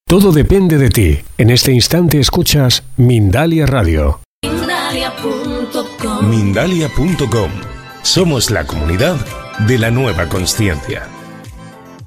Todo depende de ti. En este instante escuchas Mindalia Radio. Mindalia.com. Somos la comunidad de la nueva consciencia.